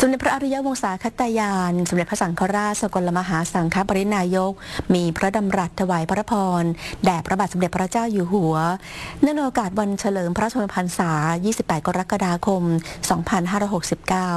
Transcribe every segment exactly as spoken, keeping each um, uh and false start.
สมเด็จพระอริยวงศาคตายานสมเด็จพระสังฆราชสกลมหาสังฆปรินายกมีพระดำรัสถวายพระพรแด่พระบาทสมเด็จพระเจ้าอยู่หัวเนื่องในโอกาสวันเฉลิมพระชนมพรรษา ยี่สิบแปด กรกฎาคม สองพันห้าร้อยหกสิบเก้า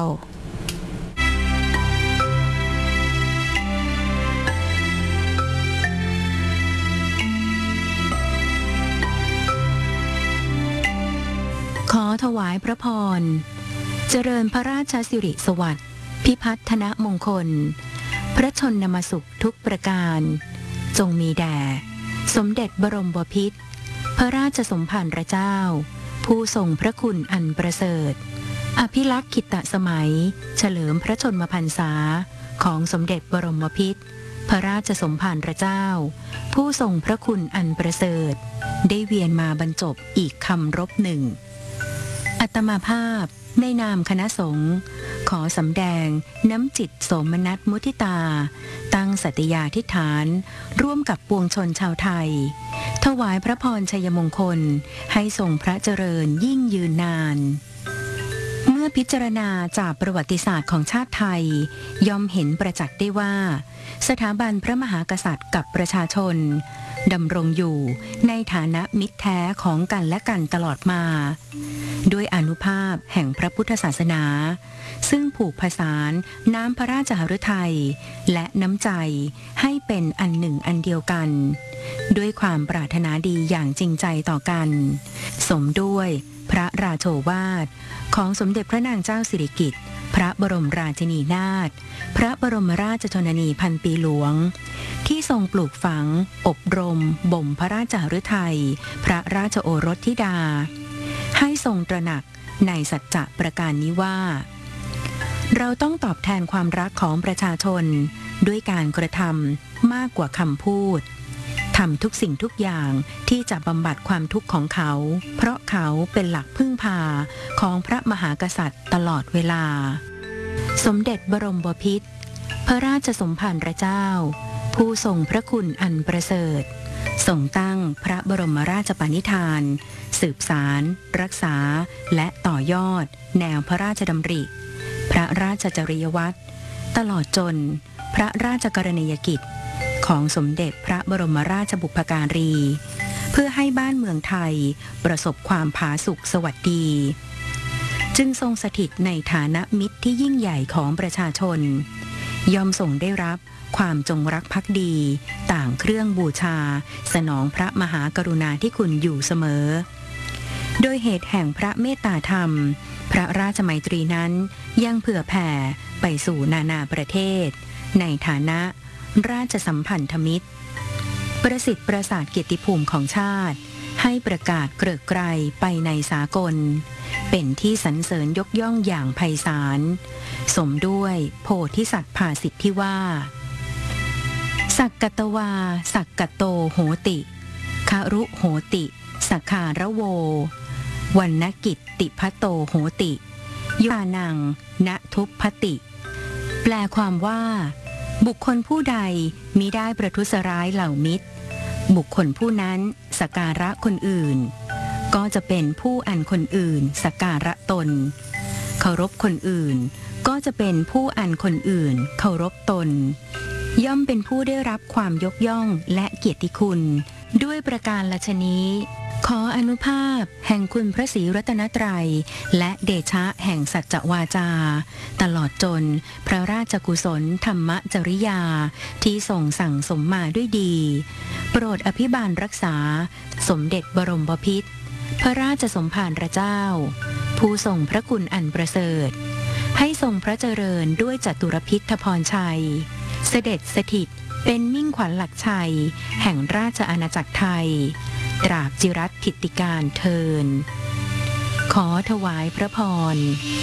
ขอถวายพระพรเจริญพระราชสิริสวัสดิ์พิพัฒนมงคลพระชนมสุขทุกประการจงมีแด่สมเด็จบรมบพิตรพระราชสมภารเจ้าผู้ทรงพระคุณอันประเสริฐอภิลักษ์ขิตสมัยเฉลิมพระชนมพรรษาของสมเด็จบรมพิตรพระราชสมภารเจ้าผู้ทรงพระคุณอันประเสริฐได้เวียนมาบรรจบอีกคำรบหนึ่งอัตมาภาพในนามคณะสงฆ์ขอสำแดงน้ำจิตโสมนัสมุทิตาตั้งสัตยาธิษฐานร่วมกับปวงชนชาวไทยถวายพระพรชัยมงคลให้ทรงพระเจริญยิ่งยืนนานเมื่อพิจารณาจากประวัติศาสตร์ของชาติไทยย่อมเห็นประจักษ์ได้ว่าสถาบันพระมหากษัตริย์กับประชาชนดำรงอยู่ในฐานะมิตรแท้ของกันและกันตลอดมาด้วยอานุภาพแห่งพระพุทธศาสนาซึ่งผูกผสานน้ำพระราชหฤทัยและน้ำใจให้เป็นอันหนึ่งอันเดียวกันด้วยความปรารถนาดีอย่างจริงใจต่อกันสมด้วยพระราโชวาทของสมเด็จพระนางเจ้าสิริกิติ์พระบรมราชินีนาถพระบรมราชชนนีพันปีหลวงที่ทรงปลูกฝังอบรมบ่มพระราชหฤทัยพระราชโอรสธิดาให้ทรงตระหนักในสัจจะประการนี้ว่าเราต้องตอบแทนความรักของประชาชนด้วยการกระทำมากกว่าคำพูดทำทุกสิ่งทุกอย่างที่จะบำบัดความทุกข์ของเขาเพราะเขาเป็นหลักพึ่งพาของพระมหากษัตริย์ตลอดเวลาสมเด็จบรมบพิตรพระราชสมภารเจ้าผู้ทรงพระคุณอันประเสริฐทรงตั้งพระบรมราชปณิธานสืบสารรักษาและต่อยอดแนวพระราชดำริพระราชจริยวัตรตลอดจนพระราชกรณียกิจของสมเด็จพระบรมราชบุพการีเพื่อให้บ้านเมืองไทยประสบความผาสุกสวัสดีจึงทรงสถิตในฐานะมิตรที่ยิ่งใหญ่ของประชาชนยอมทรงได้รับความจงรักภักดีต่างเครื่องบูชาสนองพระมหากรุณาธิคุณอยู่เสมอโดยเหตุแห่งพระเมตตาธรรมพระราชมัยตรีนั้นยังเผื่อแผ่ไปสู่นานาประเทศในฐานะราชสัมพันธมิตรประสิทธิ์ประสาทเกียรติภูมิของชาติให้ประกาศเกริกไกรไปในสากลเป็นที่สรรเสริญยกย่องอย่างไพศาลสมด้วยโพธิสัตว์ภาสิทธิ์ที่ว่าสักกตวาสักกโตโหติคารุโหติสักขาระโววันนกิตติพัตโตโหติยุานังณทุพพติ แปลความว่าบุคคลผู้ใดมิได้ประทุษร้ายเหล่ามิตรบุคคลผู้นั้นสักการะคนอื่นก็จะเป็นผู้อันคนอื่นสักการะตนเคารพคนอื่นก็จะเป็นผู้อันคนอื่นเคารพตนย่อมเป็นผู้ได้รับความยกย่องและเกียรติคุณด้วยประการละชนี้ขออนุภาพแห่งคุณพระศรีรัตนตรัยและเดชะแห่งสัจจวาจาตลอดจนพระราชกุศลธรรมจริยาที่ทรงสั่งสมมาด้วยดีโปรดอภิบาลรักษาสมเด็จบรมบพิตรพระราชสมภารเจ้าผู้ทรงพระคุณอันประเสริฐให้ทรงพระเจริญด้วยจตุรพิธพรชัยเสด็จสถิตเป็นมิ่งขวัญหลักชัยแห่งราชอาณาจักรไทยตราบจิรัตถิติการเทินขอถวายพระพร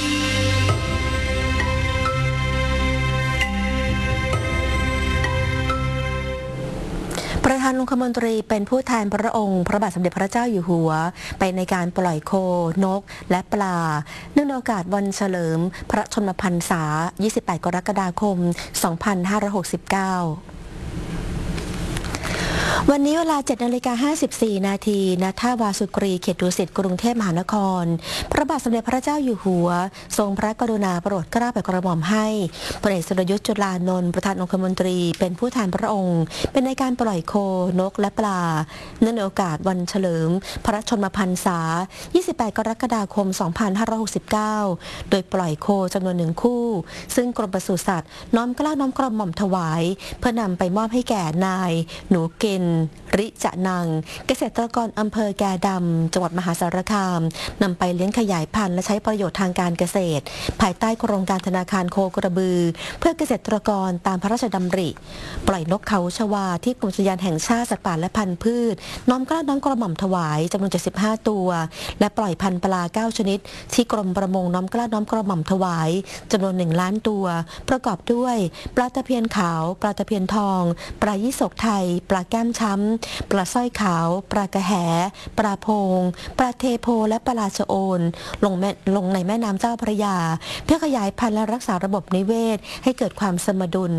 ประธานองคมนตรีเป็นผู้แทนพระองค์พระบาทสมเด็จพระเจ้าอยู่หัวไปในการปล่อยโคนกและปลาเนื่องในโอกาสวันเฉลิมพระชนมพรรษา ยี่สิบแปด กรกฎาคม สองพันห้าร้อยหกสิบเก้าวันนี้เวลา เจ็ดนาฬิกาห้าสิบสี่ นาที ณ ท่าวาสุกรีเขตดุสิตกรุงเทพมหานครพระบาทสมเด็จพระเจ้าอยู่หัวทรงพระกรุณาโปรดเกล้าโปรดกระหม่อมให้พลเอกสุรยุทธ์จุลานนท์ประธานองคมนตรีเป็นผู้แทนพระองค์เป็นในการปล่อยโคนกและปลาเนื่องในโอกาสวันเฉลิมพระชนมพรรษา ยี่สิบแปด กรกฎาคม สองพันห้าร้อยหกสิบเก้า โดยปล่อยโคจำนวนหนึ่งคู่ซึ่งกรมปศุสัตว์น้อมเกล้าน้อมกระหม่อมถวายเพื่อนำไปมอบให้แก่นายหนูเกณฑ์ริจะนังเกษตรกรอำเภอแกดำจังหวัดมหาสารคามนำไปเลี้ยงขยายพันธุ์และใช้ประโยชน์ทางการเกษตรภายใต้โครงการธนาคารโคกระบือเพื่อเกษตรกรตามพระราชดำริปล่อยนกเขาชวาที่กรมอุทยานแห่งชาติสัตว์ป่าและพันธุ์พืชน้อมเกล้าน้อมกระหม่อมถวายจำนวนเจ็ดสิบห้าตัวและปล่อยพันธุ์ปลาเก้าชนิดที่กรมประมงน้อมเกล้าน้อมกระหม่อมถวายจำนวนหนึ่งล้านตัวประกอบด้วยปลาตะเพียนขาวปลาตะเพียนทองปลายี่สกไทยปลาแก้มช้ำปลาสร้อยขาวปลากระแหปลาโพงปลาเทโพและปลาชะโอนลงแม่ลงในแม่น้ำเจ้าพระยาเพื่อขยายพันธุ์และรักษาระบบนิเวศให้เกิดความสมดุล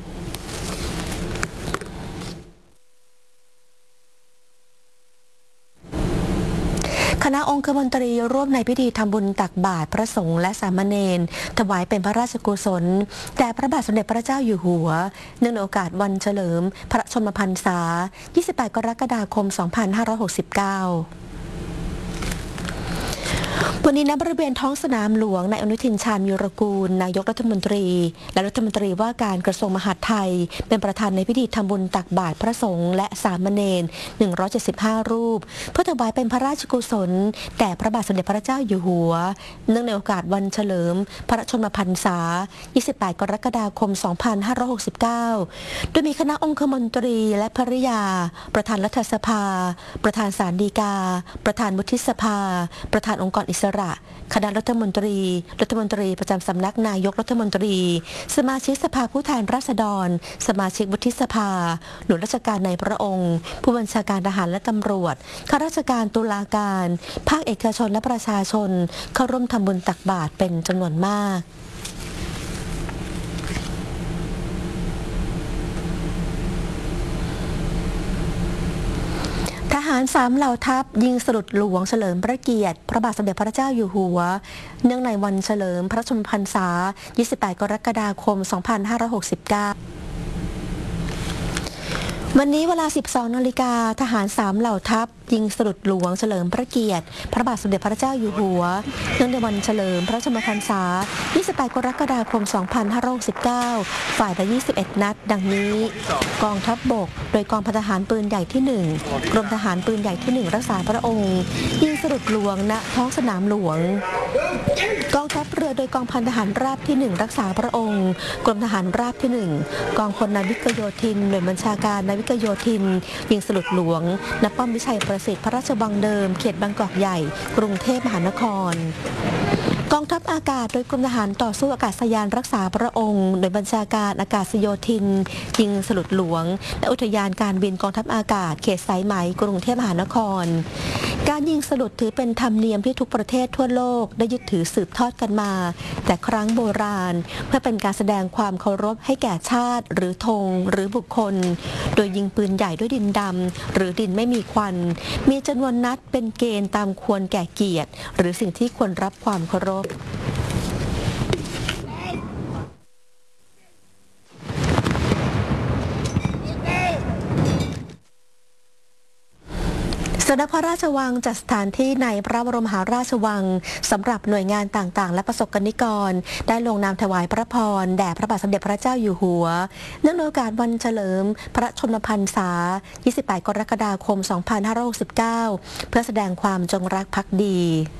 คณะองคมนตรีร่วมในพิธีทำบุญตักบาตรพระสงฆ์และสามเณรถวายเป็นพระราชกุศลแด่พระบาทสมเด็จพระเจ้าอยู่หัวเนื่องในโอกาสวันเฉลิมพระชนมพรรษา ยี่สิบแปด กรกฎาคม สองพันห้าร้อยหกสิบเก้าวันนี้ณบริเวณท้องสนามหลวงนายอนุทินชาญวีรกูลนายกรัฐมนตรีและรัฐมนตรีว่าการกระทรวงมหาดไทยเป็นประธานในพิธีทำบุญตักบาตรพระสงฆ์และสามเณรหนึ่งร้อยเจ็ดสิบห้ารูปเพื่อถวายเป็นพระราชกุศลแด่พระบาทสมเด็จพระเจ้าอยู่หัวเนื่องในโอกาสวันเฉลิมพระชนมพรรษา ยี่สิบแปด กรกฎาคม สองพันห้าร้อยหกสิบเก้า โดยมีคณะองคมนตรีและภริยาประธานรัฐสภาประธานศาลฎีกาประธานวุฒิสภาประธานองค์กรอิสระคณะรัฐมนตรีรัฐมนตรีประจำสำนักนายกรัฐมนตรีสมาชิกสภาผู้แทนราษฎรสมาชิกวุฒิสภาหน่วยราชการในพระองค์ผู้บัญชาการทหารและตำรวจข้าราชการตุลาการภาคเอกชนและประชาชนเข้าร่วมทำบุญตักบาตรเป็นจำนวนมากทหารสามเหล่าทัพยิงสลุดหลวงเฉลิมพระเกียรติพระบาทสมเด็จพระเจ้าอยู่หัวเนื่องในวันเฉลิมพระชนมพรรษา ยี่สิบแปด กรกฎาคม สองพันห้าร้อยหกสิบเก้าวันนี้เวลา สิบสอง นาฬิกาทหารสามเหล่าทัพยิงสลุดหลวงเฉลิมพระเกียรติพระบาทสมเด็จพระเจ้าอยู่หัวเนื่องในวันเฉลิมพระชนมพรรษา ยี่สิบแปด กรกฎาคม สองพันห้าร้อยหกสิบเก้า ฝ่ายละ ยี่สิบเอ็ด นัดดังนี้กองทัพบกโดยกองพันทหารปืนใหญ่ที่ หนึ่ง กรมทหารปืนใหญ่ที่ หนึ่ง รักษาพระองค์ยิงสลุดหลวงณท้องสนามหลวงกองทัพเรือโดยกองพันทหารราบที่ หนึ่ง รักษาพระองค์กรมทหารราบที่ หนึ่ง กองพลนาวิกโยธินหน่วยบัญชาการนาวิกโยธินยิงสลุดหลวงณป้อมวิชัยประสิทธิ์พระราชวังเดิมเขตบางกอกใหญ่กรุงเทพมหานครกองทัพอากาศโดยกรมทหารต่อสู้อากาศยานรักษาพระองค์โดยบัญชาการอากาศโยธินยิงสลุดหลวงและอุทยานการบินกองทัพอากาศเขตสายไหมกรุงเทพมหานครการยิงสลุดถือเป็นธรรมเนียมที่ทุกประเทศทั่วโลกได้ยึดถือสืบทอดกันมาแต่ครั้งโบราณเพื่อเป็นการแสดงความเคารพให้แก่ชาติหรือธงหรือบุคคลโดยยิงปืนใหญ่ด้วยดินดำหรือดินไม่มีควันมีจำนวนนัดเป็นเกณฑ์ตามควรแก่เกียรติหรือสิ่งที่ควรรับความเคารพสำนักพระราชวังจัดสถานที่ในพระบรมมหาราชวังสำหรับหน่วยงานต่างๆและประสบกนิกรได้ลงนามถวายพระพรแด่พระบาทสมเด็จพระเจ้าอยู่หัวเนื่องในโอกาสวันเฉลิมพระชนมพรรษา ยี่สิบแปด กรกฎาคม สองพันห้าร้อยหกสิบเก้า เพื่อแสดงความจงรักภักดี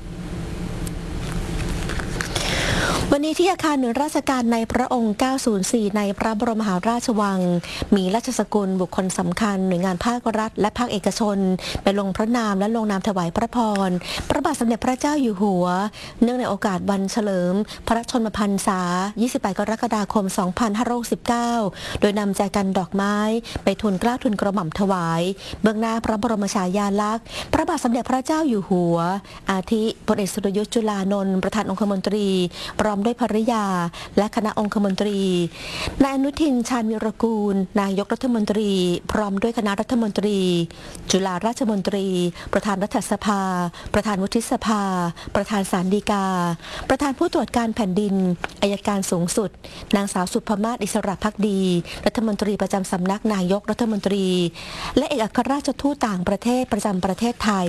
วันนี้ที่อาคารหน่วยราชการในพระองค์ เก้าศูนย์สี่ ในพระบรมมหาราชวังมีราชสกุลบุคคลสำคัญหน่วยงานภาครัฐและภาคเอกชนไปลงพระนามและลงนามถวายพระพรพระบาทสมเด็จพระเจ้าอยู่หัวเนื่องในโอกาสวันเฉลิมพระชนมพรรษา ยี่สิบแปด กรกฎาคม สองพันห้าร้อยหกสิบเก้า โดยนำแจกันดอกไม้ไปทูลเกล้าทูลกระหม่อมถวายเบื้องหน้าพระบรมฉายาลักษณ์พระบาทสมเด็จพระเจ้าอยู่หัวอาทิพลเอกสุรยุทธ์จุลานนท์ประธานองคมนตรีพร้อมด้วยภริยาและคณะองคมนตรีนายอนุทินชาญวีรกูลนายกรัฐมนตรีพร้อมด้วยคณะรัฐมนตรีจุฬาราชมนตรีประธานรัฐสภาประธานวุฒิสภาประธานศาลฎีกาประธานผู้ตรวจการแผ่นดินอัยการสูงสุดนางสาวสุภมาศอิสระภักดีรัฐมนตรีประจำสำนักนายกรัฐมนตรีและเอกอัครราชทูตต่างประเทศประจำประเทศไทย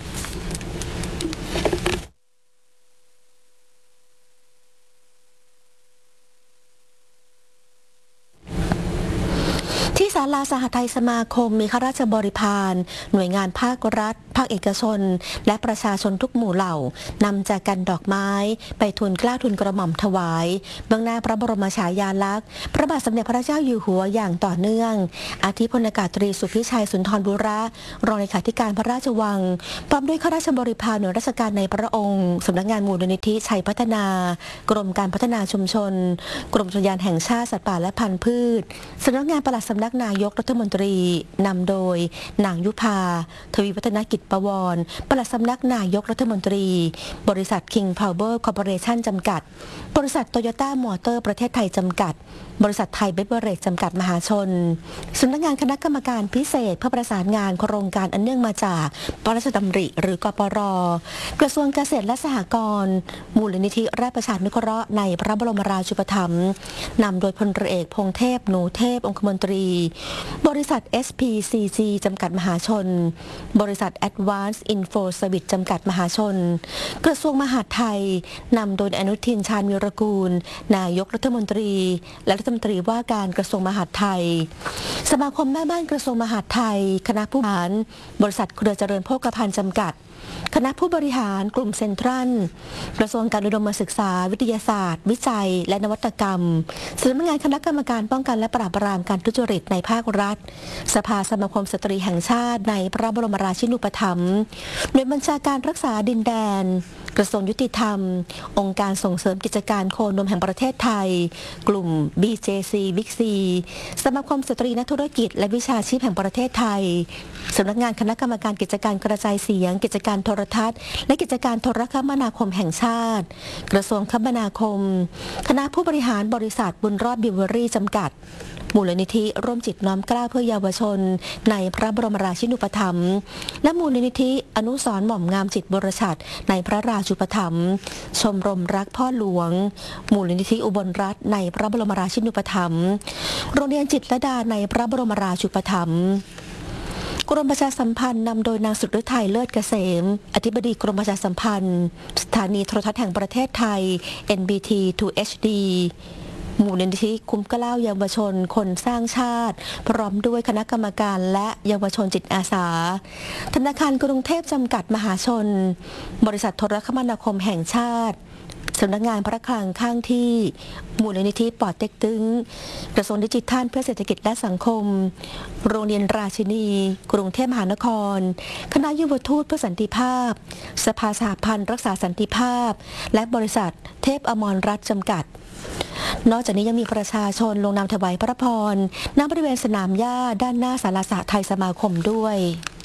ที่ศาลาสหไทยสมาคมมีข้าราชบริพารหน่วยงานภาครัฐภาคเอกชนและประชาชนทุกหมู่เหล่านำแจกันดอกไม้ไปทูลเกล้าทูลกระหม่อมถวายเบื้องหน้าพระบรมฉายาลักษณ์พระบาทสมเด็จพระเจ้าอยู่หัวอย่างต่อเนื่องอาทิพลอากาศตรีสุพิชัยสุนทรบุระรองเลขาธิการพระราชวังพร้อมด้วยข้าราชบริพารหน่วยราชการในพระองค์สำนักงานมูลนิธิชัยพัฒนากรมการพัฒนาชุมชนกรมอุทยานแห่งชาติสัตว์ป่าและพันธุ์พืชสำนักงานปลัดสำนักนายกรัฐมนตรีนำโดยนางยุพาทวีวัฒนกิจประวรปลัดสำนักนายกรัฐมนตรีบริษัท King Power Corporation จำกัดบริษัทโตโยต้ามอเตอร์ประเทศไทยจำกัดบริษัทไทยเบเวอเรจจำกัดมหาชนสำนักงานคณะกรรมการพิเศษเพื่อประสานงานโครงการอันเนื่องมาจากพระราชดำริหรือกปรกระทรวงเกษตรและสหกรณ์มูลนิธิราชประชานุเคราะห์ในพระบรมราชูปถัมภ์นำโดยพลเรือเอกพงษ์เทพหนูเทพองคมนตรีบริษัท เอส พี ซี จี จำกัดมหาชนบริษัท Advanced Info Service จำกัดมหาชนกระทรวงมหาดไทยนำโดยอนุทินชาญวีรกูลนายกรัฐมนตรีและรัฐมนตรีว่าการกระทรวงมหาดไทยสมาคมแม่บ้านกระทรวงมหาดไทยคณะผู้บริหารบริษัทเครือเจริญโภคภัณฑ์จำกัดคณะผู้บริหารกลุ่มเซ็นทรัลกระทรวงการอุดมศึกษาวิทยาศาสตร์วิจัยและนวัตกรรมสำนักงานคณะกรรมการป้องกันและปราบปรามการทุจริตในภาครัฐสภาสมาคมสตรีแห่งชาติในพระบรมราชินูปถัมภ์หน่วยบัญชาการรักษาดินแดนกระทรวงยุติธรรมองค์การส่งเสริมกิจการโคนมแห่งประเทศไทยกลุ่ม บี เจ ซี บิ๊กซี สมาคมสตรีนักธุรกิจและวิชาชีพแห่งประเทศไทยสำนักงานคณะกรรมการกิจการกระจายเสียงกิจการโทรทัศน์และกิจการโทรคมนาคมแห่งชาติกระทรวงคมนาคมคณะผู้บริหารบริษัทบุญรอดบิวเวอรี่จำกัดมูลนิธิร่วมจิตน้อมเกล้าเพื่อเยาวชนในพระบรมราชินูปถัมภ์และมูลนิธิอนุสรณ์หม่อมงามจิตบรชัดในพระราชูปถัมภ์ชมรมรักพ่อหลวงมูลนิธิอุบลรัตน์ในพระบรมราชินูปถัมภ์โรงเรียนจิตรลดาในพระบรมราชูปถัมภ์กรมประชาสัมพันธ์นำโดยนางสุดฤทัยเลิศเกษมอธิบดีกรมประชาสัมพันธ์สถานีโทรทัศน์แห่งประเทศไทย เอ็น บี ที ทู เอช ดี มูลนิธิคุ้มเกล้าเยาวชนคนสร้างชาติพร้อมด้วยคณะกรรมการและเยาวชนจิตอาสาธนาคารกรุงเทพจำกัดมหาชนบริษัทโทรคมนาคมแห่งชาติสำนักงานพระคลังข้างที่มูลนิธิปอเต็กตึงกระทรวงดิจิทัลเพื่อเศรษฐกิจและสังคมโรงเรียนราชินีกรุงเทพมหานครคณะยุวทูตเพื่อสันติภาพสภาสหพันธ์รักษาสันติภาพและบริษัทเทพอมรรัตน์จำกัดนอกจากนี้ยังมีประชาชนลงนามถวายพระพรณณบริเวณสนามหญ้าด้านหน้าศาลาสหไทยสมาคมด้วย